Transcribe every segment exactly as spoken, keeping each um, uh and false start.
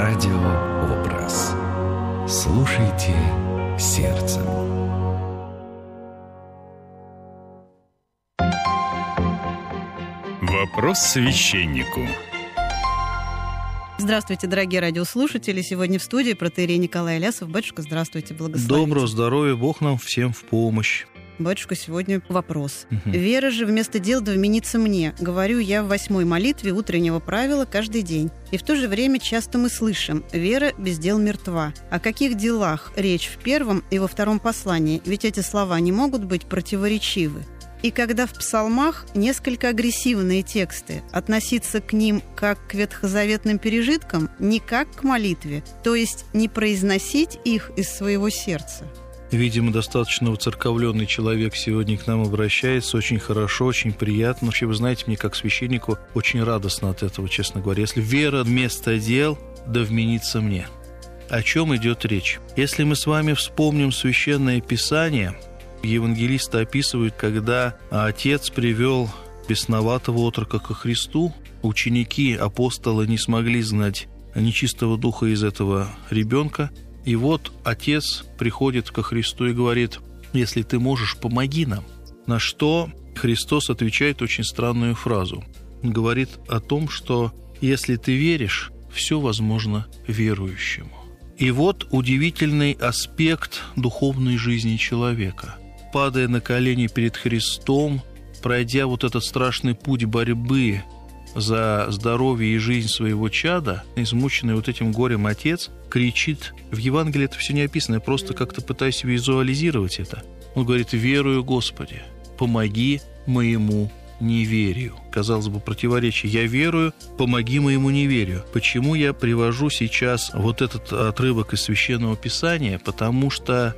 Радиообраз. Слушайте сердцем. Вопрос священнику. Здравствуйте, дорогие радиослушатели. Сегодня в студии протоиерей Николай Илясов. Батюшка, здравствуйте, благословите. Доброго здоровья, Бог нам всем в помощь. Батюшка, сегодня вопрос. Угу. «Вера же вместо дел да вменится мне, говорю я в восьмой молитве утреннего правила каждый день. И в то же время часто мы слышим: вера без дел мертва. О каких делах речь в первом и во втором послании? Ведь эти слова не могут быть противоречивы. И когда в псалмах несколько агрессивные тексты, относиться к ним как к ветхозаветным пережиткам, не как к молитве, то есть не произносить их из своего сердца». Видимо, достаточно уцерковленный человек сегодня к нам обращается. Очень хорошо, очень приятно. Вообще, вы знаете, мне как священнику очень радостно от этого, честно говоря. Если вера вместо дел, да вменится мне. О чем идет речь? Если мы с вами вспомним Священное Писание, евангелисты описывают, когда отец привел бесноватого отрока ко Христу, ученики, апостолы не смогли знать нечистого духа из этого ребенка. И вот отец приходит ко Христу и говорит: «Если ты можешь, помоги нам». На что Христос отвечает очень странную фразу. Он говорит о том, что если ты веришь, все возможно верующему. И вот удивительный аспект духовной жизни человека. Падая на колени перед Христом, пройдя вот этот страшный путь борьбы за здоровье и жизнь своего чада, измученный вот этим горем отец кричит, в Евангелии это все не описано, я просто как-то пытаюсь визуализировать это. Он говорит: «Верую, Господи, помоги моему неверию». Казалось бы, противоречие. Я верую, помоги моему неверию. Почему я привожу сейчас вот этот отрывок из Священного Писания? Потому что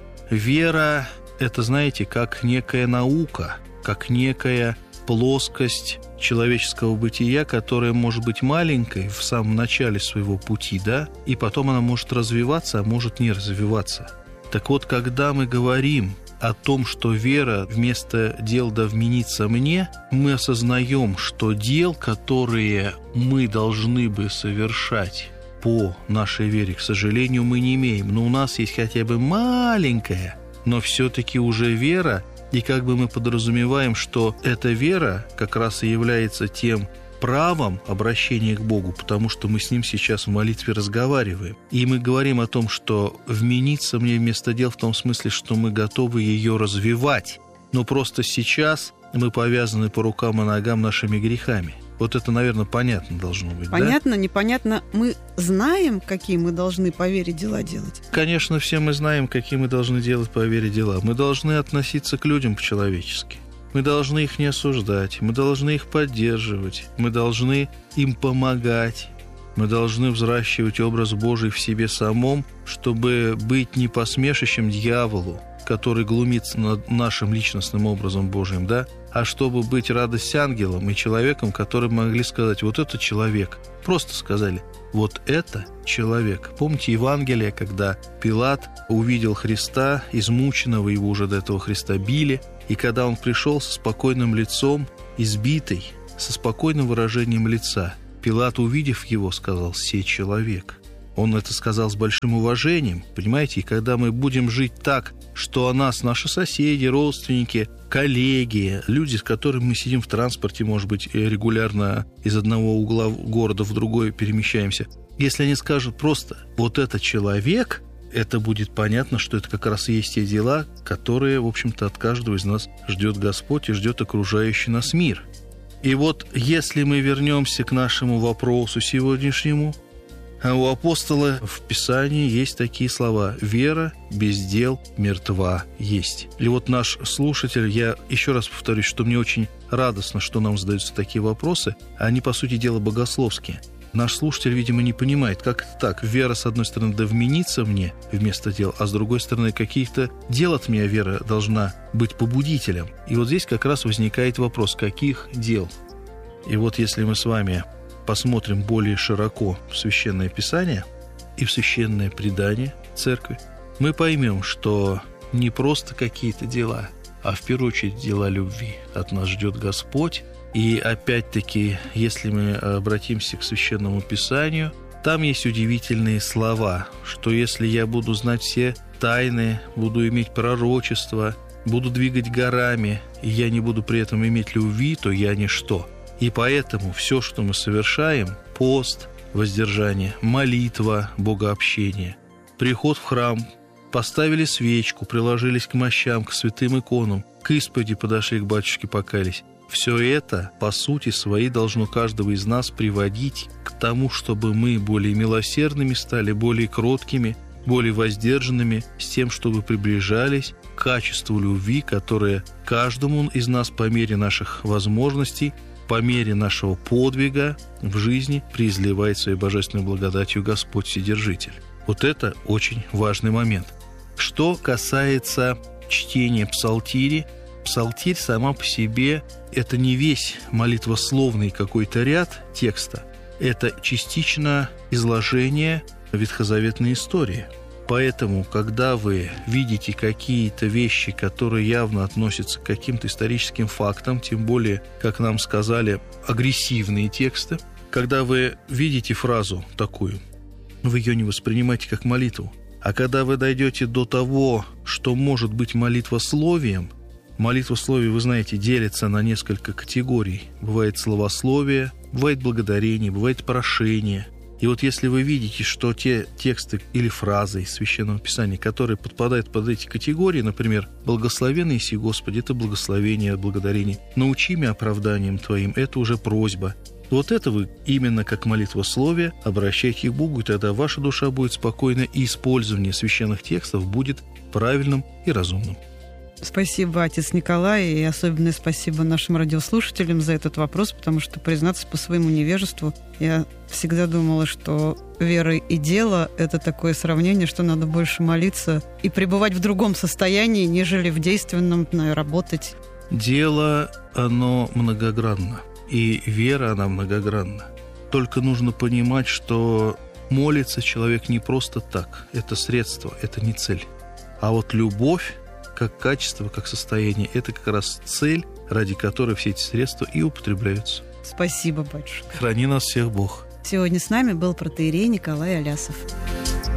вера – это, знаете, как некая наука, как некая плоскость человеческого бытия, которая может быть маленькой в самом начале своего пути, да, и потом она может развиваться, а может не развиваться. Так вот, когда мы говорим о том, что вера вместо дел да вменится мне, мы осознаем, что дел, которые мы должны бы совершать по нашей вере, к сожалению, мы не имеем. Но у нас есть хотя бы маленькая, но все-таки уже вера. И как бы мы подразумеваем, что эта вера как раз и является тем правом обращения к Богу, потому что мы с Ним сейчас в молитве разговариваем. И мы говорим о том, что вменится мне вместо дел в том смысле, что мы готовы ее развивать. Но просто сейчас мы повязаны по рукам и ногам нашими грехами. Вот это, наверное, понятно должно быть, понятно, да? Непонятно. Мы знаем, какие мы должны по вере дела делать? Конечно, все мы знаем, какие мы должны делать по вере дела. Мы должны относиться к людям по-человечески. Мы должны их не осуждать, мы должны их поддерживать, мы должны им помогать. Мы должны взращивать образ Божий в себе самом, чтобы быть не посмешищем дьяволу, который глумится над нашим личностным образом Божьим, да, а чтобы быть радость ангелом и человеком, который могли сказать: вот это человек. Просто сказали: вот это человек. Помните Евангелие, когда Пилат увидел Христа, измученного, его уже до этого Христа били, и когда он пришел со спокойным лицом, избитый, со спокойным выражением лица, Пилат, увидев его, сказал: «Сей человек». Он это сказал с большим уважением, понимаете? И когда мы будем жить так, что о нас наши соседи, родственники, коллеги, люди, с которыми мы сидим в транспорте, может быть, регулярно из одного угла города в другой перемещаемся, если они скажут просто «вот это человек», это будет понятно, что это как раз и есть те дела, которые, в общем-то, от каждого из нас ждет Господь и ждет окружающий нас мир. И вот если мы вернемся к нашему вопросу сегодняшнему, а у апостола в Писании есть такие слова: «Вера без дел мертва есть». И вот наш слушатель, я еще раз повторюсь, что мне очень радостно, что нам задаются такие вопросы, они, по сути дела, богословские. Наш слушатель, видимо, не понимает, как это так. Вера, с одной стороны, да вменится мне вместо дел, а с другой стороны, каких-то дел от меня вера должна быть побудителем. И вот здесь как раз возникает вопрос: каких дел? И вот если мы с вами посмотрим более широко в Священное Писание и в Священное предание Церкви, мы поймем, что не просто какие-то дела, а в первую очередь дела любви от нас ждет Господь. И опять-таки, если мы обратимся к Священному Писанию, Там есть удивительные слова, что если я буду знать все тайны, буду иметь пророчество, буду двигать горами, и я не буду при этом иметь любви, то я ничто. И поэтому все, что мы совершаем, пост, воздержание, молитва, богообщение, приход в храм, поставили свечку, приложились к мощам, к святым иконам, к исповеди подошли, к батюшке покаялись. Все это, по сути своей, должно каждого из нас приводить к тому, чтобы мы более милосердными стали, более кроткими, более воздержанными, с тем, чтобы приближались к качеству любви, которое каждому из нас по мере наших возможностей, по мере нашего подвига в жизни преизливает своей божественной благодатью Господь Вседержитель. Вот это очень важный момент. Что касается чтения псалтири, псалтирь сама по себе – это не весь молитвословный какой-то ряд текста, это частично изложение ветхозаветной истории. Поэтому, когда вы видите какие-то вещи, которые явно относятся к каким-то историческим фактам, тем более, как нам сказали, агрессивные тексты, когда вы видите фразу такую, вы ее не воспринимаете как молитву. А когда вы дойдете до того, что может быть молитвословием, молитвословие, вы знаете, делится на несколько категорий. Бывает словословие, бывает благодарение, бывает прошение. И вот если вы видите, что те тексты или фразы из Священного Писания, которые подпадают под эти категории, например, «Благословенный еси Господи» — это благословение, благодарение, «Научи меня оправданием Твоим» — это уже просьба. Вот это вы именно как молитвословие обращайте к Богу, и тогда ваша душа будет спокойна, и использование священных текстов будет правильным и разумным. Спасибо, отец Николай, и особенное спасибо нашим радиослушателям за этот вопрос, потому что, признаться по своему невежеству, я всегда думала, что вера и дело — это такое сравнение, что надо больше молиться и пребывать в другом состоянии, нежели в действенном, работать. Дело, оно многогранно, и вера, она многогранна. Только нужно понимать, что молится человек не просто так, это средство, это не цель. А вот любовь, как качество, как состояние, это как раз цель, ради которой все эти средства и употребляются. Спасибо, батюшка. Храни нас всех Бог. Сегодня с нами был протоиерей Николай Алясов.